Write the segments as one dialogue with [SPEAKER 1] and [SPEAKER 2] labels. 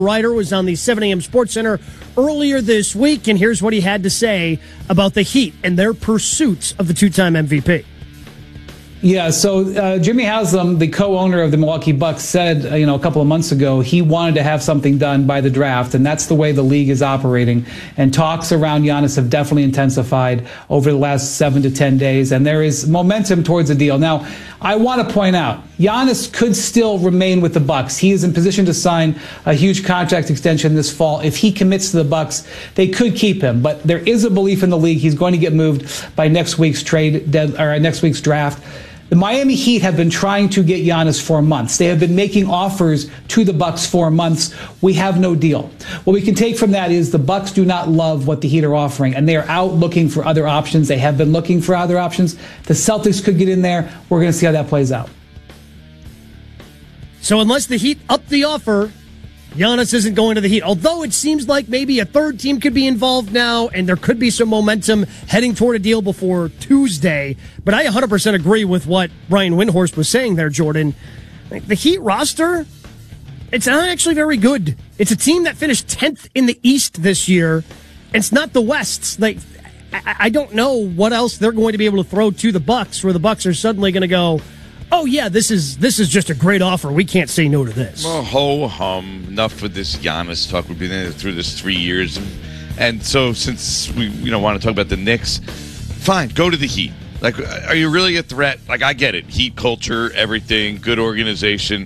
[SPEAKER 1] Ryder was on the 7 a.m. Sports Center earlier this week, and here's what he had to say about the Heat and their pursuit of the two-time MVP.
[SPEAKER 2] Yeah, so Jimmy Haslam, the co-owner of the Milwaukee Bucks, said, a couple of months ago he wanted to have something done by the draft, and that's the way the league is operating. And talks around Giannis have definitely intensified over the last 7 to 10 days, and there is momentum towards a deal. Now, I want to point out, Giannis could still remain with the Bucks. He is in position to sign a huge contract extension this fall. If he commits to the Bucks, they could keep him. But there is a belief in the league he's going to get moved by next week's next week's draft. The Miami Heat have been trying to get Giannis for months. They have been making offers to the Bucks for months. We have no deal. What we can take from that is the Bucks do not love what the Heat are offering, and they are out looking for other options. They have been looking for other options. The Celtics could get in there. We're going to see how that plays out.
[SPEAKER 1] So unless the Heat up the offer, Giannis isn't going to the Heat, although it seems like maybe a third team could be involved now, and there could be some momentum heading toward a deal before Tuesday. But I 100% agree with what Brian Windhorst was saying there, Jordan. The Heat roster, it's not actually very good. It's a team that finished 10th in the East this year. It's not the West. I don't know what else they're going to be able to throw to the Bucks, where the Bucks are suddenly going to go, oh, yeah, this is just a great offer. We can't say no to this.
[SPEAKER 3] Well, ho-hum. Enough with this Giannis talk. We've been in through this 3 years. And so since we want to talk about the Knicks, fine, go to the Heat. Are you really a threat? I get it. Heat culture, everything, good organization.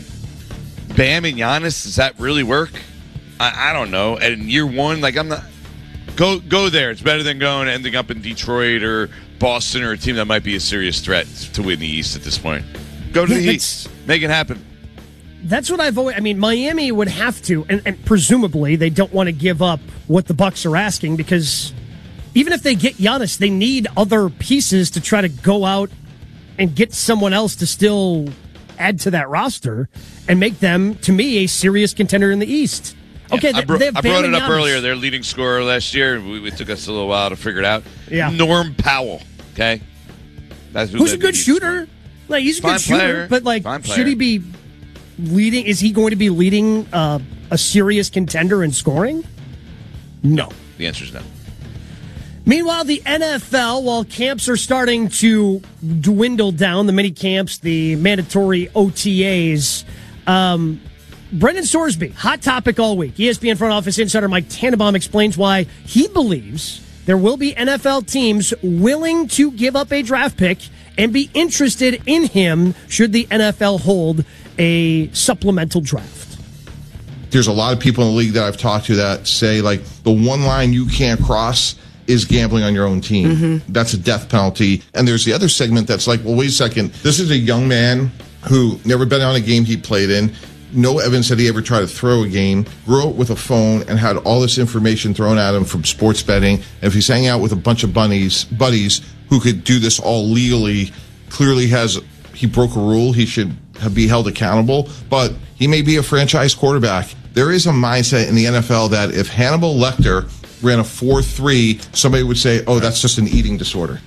[SPEAKER 3] Bam and Giannis, does that really work? I don't know. And in year one, I'm not... Go there. It's better than ending up in Detroit or Boston or a team that might be a serious threat to win the East at this point. Go to the Heat. Make it happen.
[SPEAKER 1] That's what I've always... Miami would have to, and presumably they don't want to give up what the Bucks are asking, because even if they get Giannis, they need other pieces to try to go out and get someone else to still add to that roster and make them, to me, a serious contender in the East. Okay,
[SPEAKER 3] I brought it up earlier. Their leading scorer last year, it took us a little while to figure it out.
[SPEAKER 1] Yeah.
[SPEAKER 3] Norm Powell, okay?
[SPEAKER 1] Who's a good shooter? He's a good shooter, but should he be leading? Is he going to be leading a serious contender in scoring? No.
[SPEAKER 3] The answer is no.
[SPEAKER 1] Meanwhile, the NFL, while camps are starting to dwindle down, the mini camps, the mandatory OTAs, Brendan Sorsby, hot topic all week. ESPN front office insider Mike Tannenbaum explains why he believes there will be NFL teams willing to give up a draft pick and be interested in him should the NFL hold a supplemental draft.
[SPEAKER 4] There's a lot of people in the league that I've talked to that say, the one line you can't cross is gambling on your own team. Mm-hmm. That's a death penalty. And there's the other segment that's well, wait a second. This is a young man who never been on a game he played in. No evidence that he ever tried to throw a game, grew up with a phone, and had all this information thrown at him from sports betting. And if he's hanging out with a bunch of buddies who could do this all legally, clearly he broke a rule. He should be held accountable. But he may be a franchise quarterback. There is a mindset in the NFL that if Hannibal Lecter ran a 4.3, somebody would say, oh, that's just an eating disorder.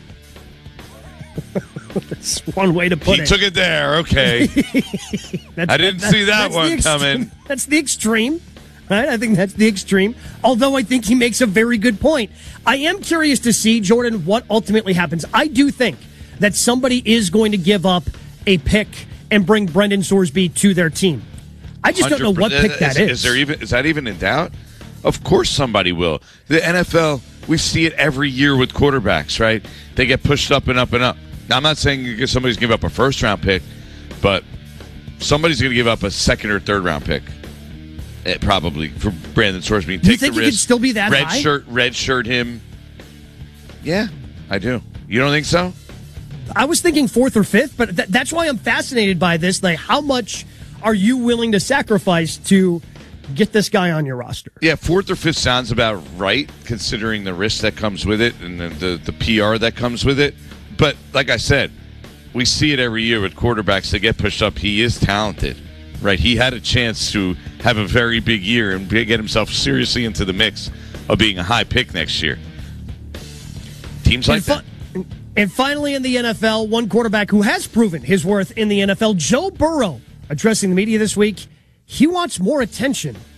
[SPEAKER 1] That's one way to put it.
[SPEAKER 3] He took it there. Okay. I didn't see that one coming.
[SPEAKER 1] That's the extreme, right? I think that's the extreme. Although I think he makes a very good point. I am curious to see, Jordan, what ultimately happens. I do think that somebody is going to give up a pick and bring Brendan Sorsby to their team. I just don't know what pick that is.
[SPEAKER 3] Is that even in doubt? Of course somebody will. The NFL, we see it every year with quarterbacks, right? They get pushed up and up and up. Now, I'm not saying somebody's going to give up a first-round pick, but somebody's going to give up a second or third-round pick, probably, for Brandon Sorsby.
[SPEAKER 1] You think he could still be that high?
[SPEAKER 3] Red shirt him. Yeah, I do. You don't think so?
[SPEAKER 1] I was thinking fourth or fifth, but that's why I'm fascinated by this. How much are you willing to sacrifice to get this guy on your roster?
[SPEAKER 3] Yeah, fourth or fifth sounds about right, considering the risk that comes with it and the PR that comes with it. But like I said, we see it every year with quarterbacks that get pushed up. He is talented, right? He had a chance to have a very big year and get himself seriously into the mix of being a high pick next year. Teams like that.
[SPEAKER 1] And finally in the NFL, one quarterback who has proven his worth in the NFL, Joe Burrow, addressing the media this week. He wants more attention